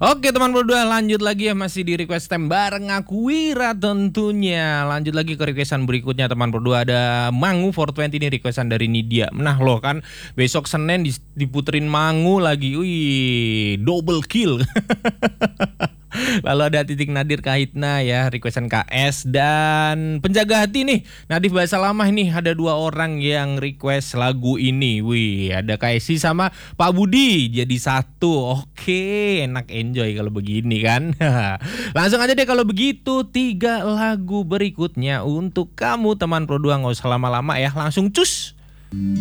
Oke teman berdua, lanjut lagi ya, masih di request time bareng aku Wira tentunya. Lanjut lagi ke requestan berikutnya teman berdua, ada Mangu 420 ini requestan dari Nidia. Nah loh kan besok Senin diputerin Mangu lagi. Wih, double kill. Lalu ada Titik Nadir Kahitna ya, requestan KS dan Penjaga Hati nih. Nadif Bahasa Lama ini ada dua orang yang request lagu ini. Wih, ada KSI sama Pak Budi jadi satu. Oke, enak enjoy kalau begini kan. Langsung aja deh kalau begitu, 3 lagu berikutnya untuk kamu teman Pro 2, nggak usah lama-lama ya, langsung cus.